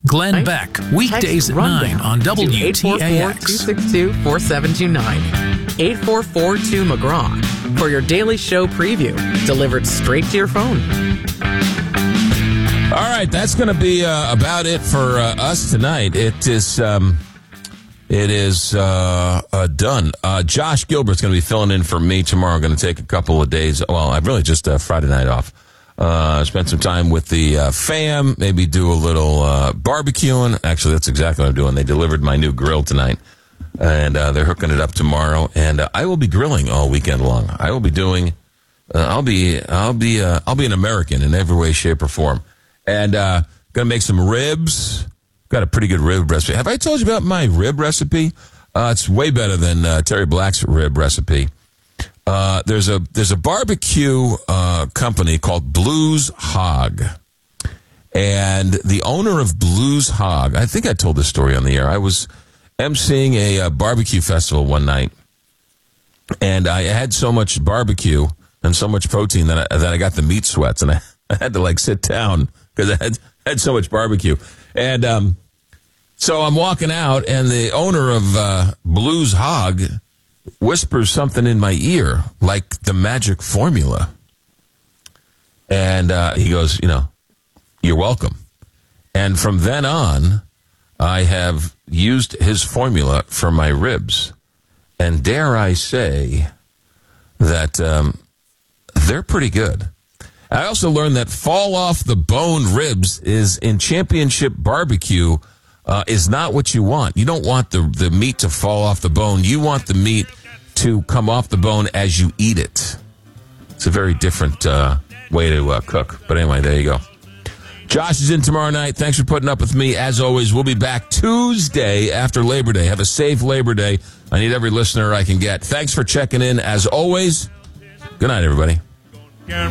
Glenn Beck, weekdays at 9 on WTAX. 844-262-4729. 844-2McGraw for your daily show preview delivered straight to your phone. All right, that's going to be about it for us tonight. It is done. Josh Gilbert's going to be filling in for me tomorrow. I'm going to take a couple of days. Well, I've really just Friday night off. Spend some time with the fam, maybe do a little barbecuing. Actually, that's exactly what I'm doing. They delivered my new grill tonight, and they're hooking it up tomorrow. And I will be grilling all weekend long. I will be doing. I'll be an American in every way, shape, or form. And gonna make some ribs. Got a pretty good rib recipe. Have I told you about my rib recipe? It's way better than Terry Black's rib recipe. There's a barbecue company called Blues Hog, and the owner of Blues Hog. I think I told this story on the air. I was emceeing a barbecue festival one night, and I had so much barbecue and so much protein that I got the meat sweats, and I had to sit down because I had so much barbecue. And so I'm walking out, and the owner of Blues Hog whispers something in my ear, like the magic formula. And he goes, you're welcome. And from then on, I have used his formula for my ribs. And dare I say that they're pretty good. I also learned that fall off the bone ribs is in championship barbecue is not what you want. You don't want the meat to fall off the bone. You want the meat to come off the bone as you eat it. It's a very different way to cook. But anyway, there you go. Josh is in tomorrow night. Thanks for putting up with me. As always, we'll be back Tuesday after Labor Day. Have a safe Labor Day. I need every listener I can get. Thanks for checking in. As always, good night, everybody.